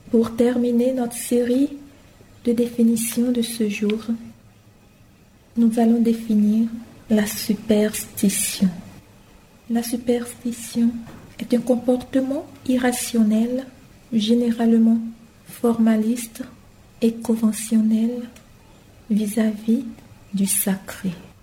Pour terminer notre série de définitions de ce jour, nous allons définir la superstition. La superstition est un comportement irrationnel, généralement formaliste et conventionnel vis-à-vis du sacré.